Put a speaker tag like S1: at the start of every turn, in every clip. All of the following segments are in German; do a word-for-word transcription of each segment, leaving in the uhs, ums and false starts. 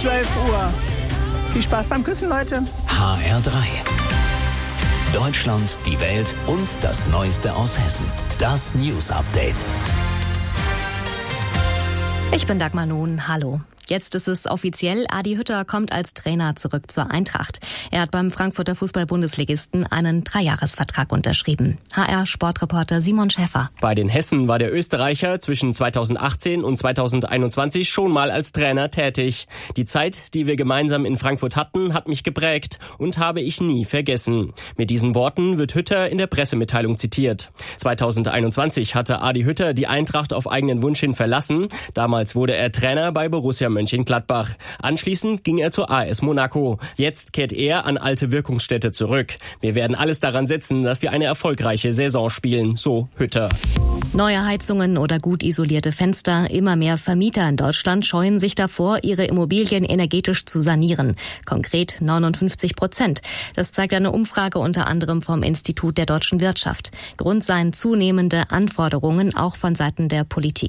S1: zwölf Uhr. Viel Spaß beim Küssen, Leute.
S2: H R drei. Deutschland, die Welt und das Neueste aus Hessen. Das News Update.
S3: Ich bin Dagmar Nun. Hallo. Jetzt ist es offiziell, Adi Hütter kommt als Trainer zurück zur Eintracht. Er hat beim Frankfurter Fußball-Bundesligisten einen Dreijahresvertrag unterschrieben. H R-Sportreporter Simon Schäffer.
S4: Bei den Hessen war der Österreicher zwischen zweitausendachtzehn und zweitausendeinundzwanzig schon mal als Trainer tätig. Die Zeit, die wir gemeinsam in Frankfurt hatten, hat mich geprägt und habe ich nie vergessen. Mit diesen Worten wird Hütter in der Pressemitteilung zitiert. zweitausendeinundzwanzig hatte Adi Hütter die Eintracht auf eigenen Wunsch hin verlassen. Damals wurde er Trainer bei Borussia Mönchengladbach. Anschließend ging er zur A S Monaco. Jetzt kehrt er an alte Wirkungsstätte zurück. Wir werden alles daran setzen, dass wir eine erfolgreiche Saison spielen, so Hütter.
S3: Neue Heizungen oder gut isolierte Fenster. Immer mehr Vermieter in Deutschland scheuen sich davor, ihre Immobilien energetisch zu sanieren. Konkret neunundfünfzig Prozent. Das zeigt eine Umfrage unter anderem vom Institut der deutschen Wirtschaft. Grund seien zunehmende Anforderungen auch von Seiten der Politik.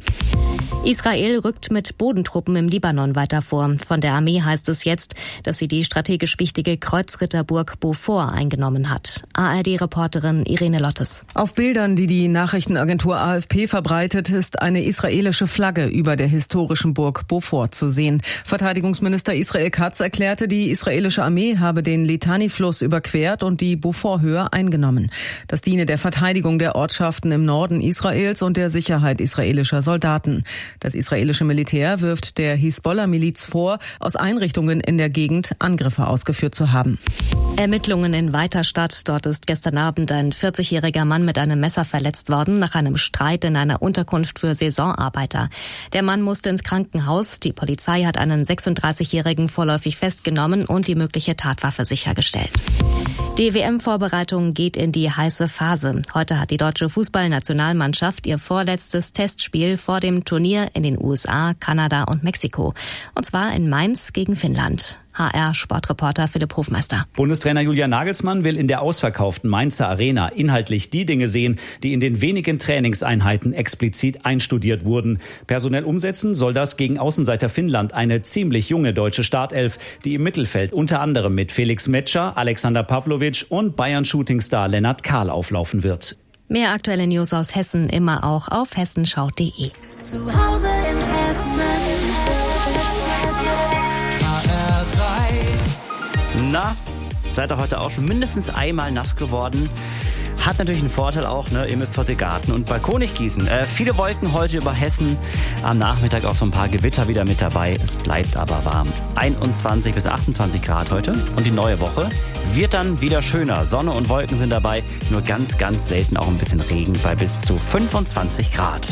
S3: Israel rückt mit Bodentruppen im Libanon weiter vor. Von der Armee heißt es jetzt, dass sie die strategisch wichtige Kreuzritterburg Beaufort eingenommen hat. A R D-Reporterin Irene Lottes.
S5: Auf Bildern, die die Nachrichtenagentur A F P verbreitet, ist eine israelische Flagge über der historischen Burg Beaufort zu sehen. Verteidigungsminister Israel Katz erklärte, die israelische Armee habe den Litani-Fluss überquert und die Beaufort-Höhe eingenommen. Das diene der Verteidigung der Ortschaften im Norden Israels und der Sicherheit israelischer Soldaten. Das israelische Militär wirft der Hisbollah-Miliz vor, aus Einrichtungen in der Gegend Angriffe ausgeführt zu haben.
S3: Ermittlungen in Weiterstadt. Dort ist gestern Abend ein vierzigjähriger Mann mit einem Messer verletzt worden nach einem Streit in einer Unterkunft für Saisonarbeiter. Der Mann musste ins Krankenhaus. Die Polizei hat einen sechsunddreißigjährigen vorläufig festgenommen und die mögliche Tatwaffe sichergestellt. Die W M-Vorbereitung geht in die heiße Phase. Heute hat die deutsche Fußballnationalmannschaft ihr vorletztes Testspiel vor dem Turnier in den U S A, Kanada und Mexiko. Und zwar in Mainz gegen Finnland. H R-Sportreporter Philipp Hofmeister.
S6: Bundestrainer Julian Nagelsmann will in der ausverkauften Mainzer Arena inhaltlich die Dinge sehen, die in den wenigen Trainingseinheiten explizit einstudiert wurden. Personell umsetzen soll das gegen Außenseiter Finnland eine ziemlich junge deutsche Startelf, die im Mittelfeld unter anderem mit Felix Metscher, Alexander Pavlovic und Bayern-Shootingstar Lennart Kahl auflaufen wird.
S3: Mehr aktuelle News aus Hessen immer auch auf hessenschau punkt de.
S7: Zu Hause in Hessen.
S8: Na, seid ihr heute auch schon mindestens einmal nass geworden? Hat natürlich einen Vorteil auch, ne? Ihr müsst heute Garten und Balkon nicht gießen. Äh, viele Wolken heute über Hessen. Am Nachmittag auch so ein paar Gewitter wieder mit dabei. Es bleibt aber warm. einundzwanzig bis achtundzwanzig Grad heute. Und die neue Woche wird dann wieder schöner. Sonne und Wolken sind dabei. Nur ganz, ganz selten auch ein bisschen Regen bei bis zu fünfundzwanzig Grad.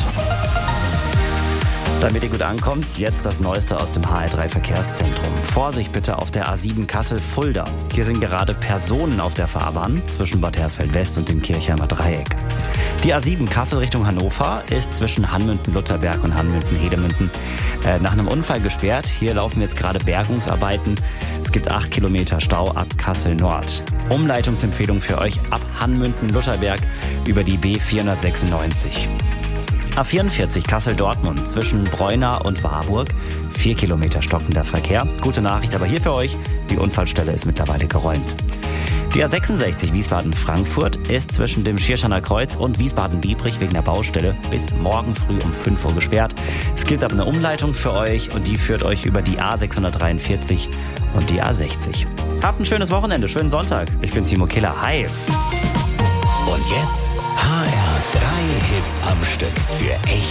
S8: Damit ihr gut ankommt, jetzt das Neueste aus dem H R drei Verkehrszentrum. Vorsicht bitte auf der A sieben Kassel-Fulda. Hier sind gerade Personen auf der Fahrbahn zwischen Bad Hersfeld West und dem Kirchheimer Dreieck. Die A sieben Kassel Richtung Hannover ist zwischen Hanmünden-Lutherberg und Hanmünden-Hedemünden äh, nach einem Unfall gesperrt. Hier laufen jetzt gerade Bergungsarbeiten. Es gibt acht Kilometer Stau ab Kassel Nord. Umleitungsempfehlung für euch ab Hanmünden-Lutherberg über die B vierhundertsechsundneunzig. A vierundvierzig Kassel-Dortmund zwischen Breuna und Warburg. Vier Kilometer stockender Verkehr. Gute Nachricht aber hier für euch, die Unfallstelle ist mittlerweile geräumt. Die A sechsundsechzig Wiesbaden-Frankfurt ist zwischen dem Schirschanner Kreuz und Wiesbaden-Biebrich wegen der Baustelle bis morgen früh um fünf Uhr gesperrt. Es gibt aber eine Umleitung für euch und die führt euch über die A sechshundertdreiundvierzig und die A sechzig. Habt ein schönes Wochenende, schönen Sonntag. Ich bin Timo Killer. Hi.
S2: Und jetzt H R drei Hits am Stück für echt